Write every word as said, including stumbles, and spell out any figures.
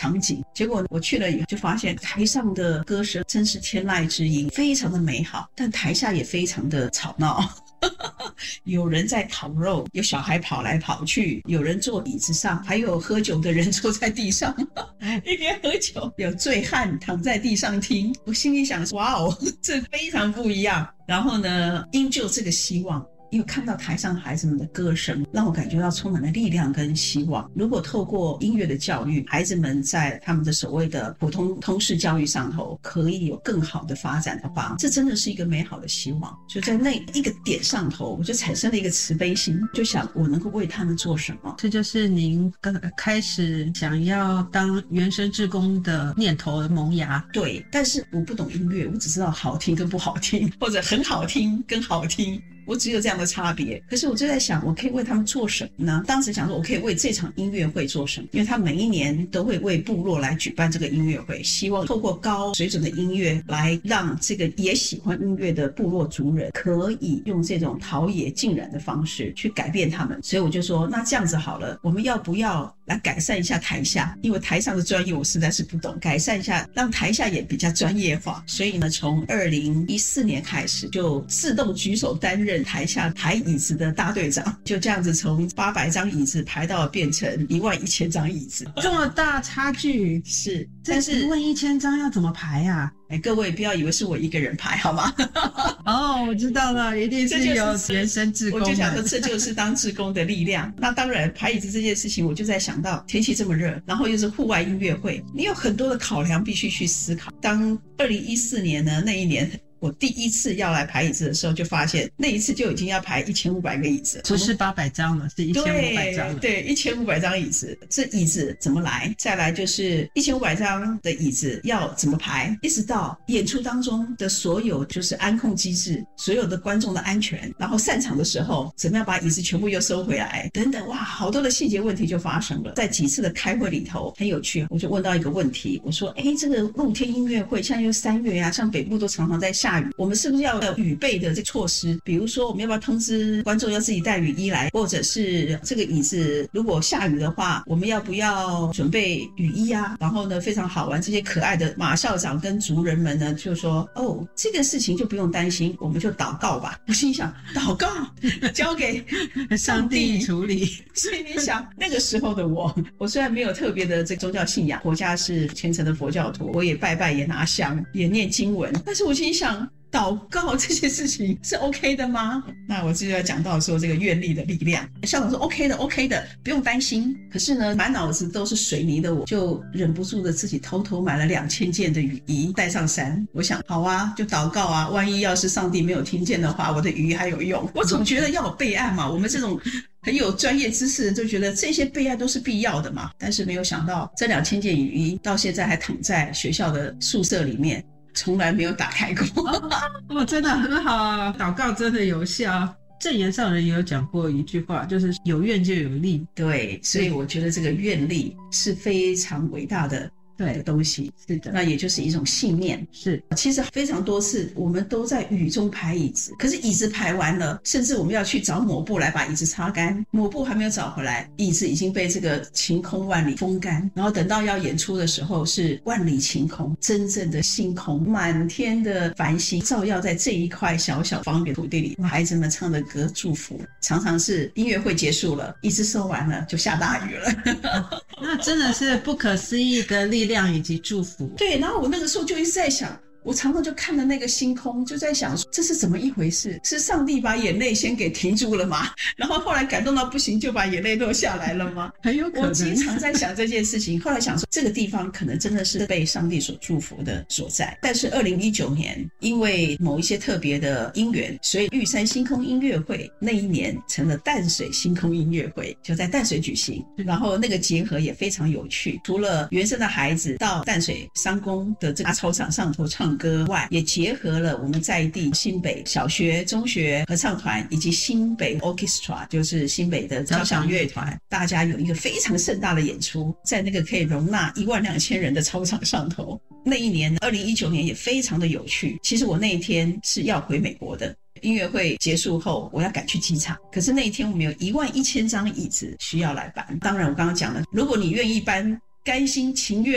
场景。结果我去了以后就发现台上的歌声真是天籁之音，非常的美好，但台下也非常的吵闹有人在烤肉，有小孩跑来跑去，有人坐椅子上，还有喝酒的人坐在地上一边喝酒，有醉汉躺在地上听。我心里想，哇哦，这非常不一样。然后呢，因就这个希望，因为看到台上孩子们的歌声，让我感觉到充满了力量跟希望。如果透过音乐的教育，孩子们在他们的所谓的普通通识教育上头可以有更好的发展的话，这真的是一个美好的希望。就在那一个点上头，我就产生了一个慈悲心，就想我能够为他们做什么。 这就是您刚开始想要当原生志工的念头的萌芽。 对，但是我不懂音乐，我只知道好听跟不好听，或者很好听跟好听，我只有这样的差别。可是我就在想，我可以为他们做什么呢？当时想说我可以为这场音乐会做什么，因为他每一年都会为部落来举办这个音乐会，希望透过高水准的音乐来让这个也喜欢音乐的部落族人可以用这种陶冶浸染的方式去改变他们。所以我就说，那这样子好了，我们要不要来改善一下台下，因为台上的专业我实在是不懂，改善一下让台下也比较专业化。所以呢，从二零一四年开始就自动举手担任台下排椅子的大队长，就这样子从八百张椅子排到变成一万一千张椅子， 这么大差距。 是，但是一万一千张要怎么排啊？ 哎，各位不要以为是我一个人排好吗？ 哦，我知道了，一定是有原生志工。 我就想说，这就是当志工的力量。那当然，排椅子这件事情，我就在想到天气这么热，然后又是户外音乐会，你有很多的考量必须去思考。当二零一四年呢，那一年我第一次要来排椅子的时候，就发现那一次就已经要排一千五百个椅子， 不是八百张了，是一千五百张了。 对，一千五百张椅子，这椅子怎么来？再来就是一千五百张的椅子要怎么排？一直到演出当中的所有就是安控机制，所有的观众的安全，然后散场的时候怎么样把椅子全部又收回来，等等，哇，好多的细节问题就发生了。在几次的开会里头，很有趣，我就问到一个问题，我说：“哎，这个露天音乐会，像又三月呀、啊，像北部都常常在下。”下雨，我们是不是要有雨备的这措施？比如说，我们要不要通知观众要自己带雨衣来，或者是这个椅子如果下雨的话，我们要不要准备雨衣啊？然后呢，非常好玩，这些可爱的马校长跟族人们呢，就说：“哦，这个事情就不用担心，我们就祷告吧。”我心想，祷告交给上帝处理。 所以你想，那个时候的我，我虽然没有特别的这个宗教信仰，国家是虔诚的佛教徒，我也拜拜，也拿香，也念经文，但是我心想，祷告这些事情是 OK 的吗？那我就要讲到说这个愿力的力量。校长说 OK 的 OK 的，不用担心。可是呢，满脑子都是水泥的我，就忍不住的自己偷偷买了两千件的雨衣带上山。我想好啊，就祷告啊，万一要是上帝没有听见的话，我的雨衣还有用。我总觉得要有备案嘛，我们这种很有专业知识的人就觉得这些备案都是必要的嘛。但是没有想到这两千件雨衣到现在还躺在学校的宿舍里面，从来没有打开过。 哦，真的很好啊，祷告真的有效。证言上人也有讲过一句话，就是有愿就有力。 对，所以我觉得这个愿力是非常伟大的的东西。 是的， 那也就是一种信念。 是， 其实非常多次我们都在雨中排椅子，可是椅子排完了，甚至我们要去找抹布来把椅子擦干，抹布还没有找回来，椅子已经被这个晴空万里风干，然后等到要演出的时候是万里晴空，真正的星空，满天的繁星照耀在这一块小小方圆土地里，孩子们唱的歌祝福，常常是音乐会结束了，椅子收完了就下大雨了。 那真的是不可思议的力量以及祝福。 对，然后我那个时候就一直在想，我常常就看着那个星空，就在想这是怎么一回事？是上帝把眼泪先给停住了吗？然后后来感动到不行，就把眼泪落下来了吗？ 很有可能。 我经常在想这件事情，后来想说这个地方可能真的是被上帝所祝福的所在。但是二零一九年因为某一些特别的因缘，所以玉山星空音乐会那一年成了淡水星空音乐会，就在淡水举行。然后那个结合也非常有趣，除了原生的孩子到淡水商工的这个操场上头唱歌外，也结合了我们在地新北小学、中学合唱团以及新北 Orchestra， 就是新北的交响乐团，大家有一个非常盛大的演出，在那个可以容纳一万两千人的操场上头。那一年二零一九年也非常的有趣，其实我那一天是要回美国的，音乐会结束后我要赶去机场，可是那一天我们有一万一千张椅子需要来搬。当然我刚刚讲了，如果你愿意搬，甘心情愿